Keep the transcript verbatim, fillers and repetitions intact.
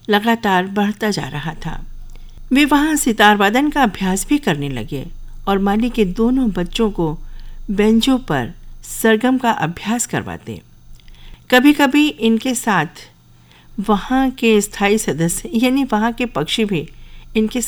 लगातार बढ़ता जा रहा था। वे वहाँ सितार वादन का अभ्यास भी करने लगे और माली के दोनों बच्चों को बेंचों पर सरगम का अभ्यास करवाते। कभी कभी इनके साथ वहाँ के स्थायी सदस्य यानी वहाँ के पक्षी भी इनके